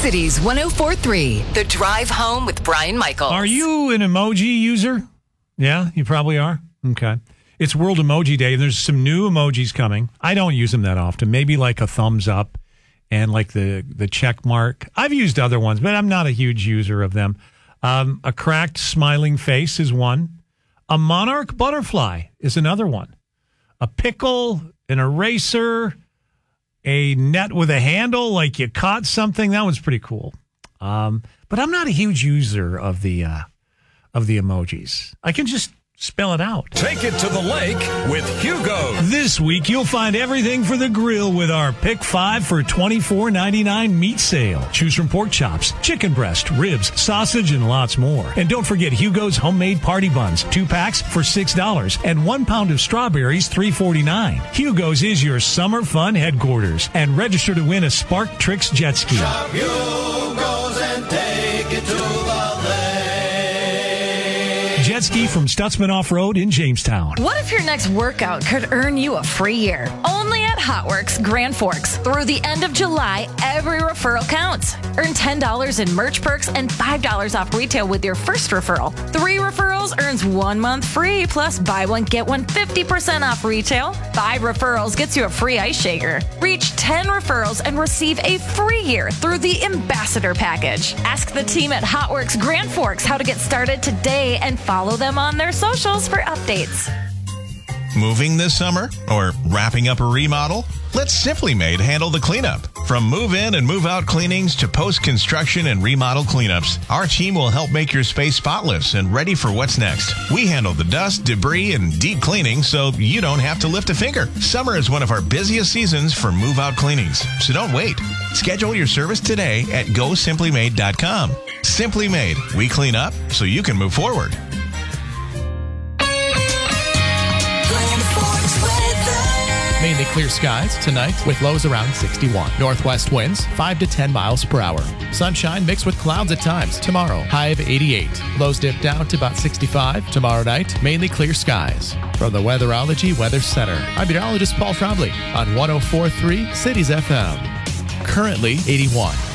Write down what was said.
Cities 104.3, The Drive Home with Brian Michaels. Are you an emoji user? Yeah, you probably are. Okay. It's World Emoji Day. There's some new emojis coming. I don't use them that often. Maybe like a thumbs up and like the check mark. I've used other ones, but I'm not a huge user of them. A cracked smiling face is one. A monarch butterfly is another one. A pickle, an eraser, a net with a handle, like you caught something. That one's pretty cool. But I'm not a huge user of the emojis. I can just spell it out. Take it to the lake with Hugo. This week, you'll find everything for the grill with our Pick 5 for $24.99 meat sale. Choose from pork chops, chicken breast, ribs, sausage, and lots more. And don't forget Hugo's homemade party buns, 2 packs for $6, and 1 pound of strawberries, $3.49. Hugo's is your summer fun headquarters. And register to win a Spark Tricks jet ski. Shop Hugo's and take it to the lake. Jet ski from Stutzman Off-Road in Jamestown. What if your next workout could earn you a free year? Only at Hotworks Grand Forks. Through the end of July, every referral counts. Earn $10 in merch perks and $5 off retail with your first referral. 3 referrals earns 1 month free, plus buy one, get one 50% off retail. 5 referrals gets you a free ice shaker. Reach 10 referrals and receive a free year through the Ambassador Package. Ask the team at Hotworks Grand Forks how to get started today and follow them on their socials for updates. Moving this summer or wrapping up a remodel? Let Simply Made handle the cleanup. From move-in and move-out cleanings to post-construction and remodel cleanups, our team will help make your space spotless and ready for what's next. We handle the dust, debris, and deep cleaning so you don't have to lift a finger. Summer is one of our busiest seasons for move-out cleanings, so don't wait. Schedule your service today at GoSimplyMade.com. Simply Made. We clean up so you can move forward. Mainly clear skies tonight with lows around 61. Northwest winds 5 to 10 miles per hour. Sunshine mixed with clouds at times. Tomorrow, high of 88. Lows dip down to about 65. Tomorrow night, mainly clear skies. From the Weatherology Weather Center, I'm meteorologist Paul Trombley on 104.3 Cities FM. Currently 81.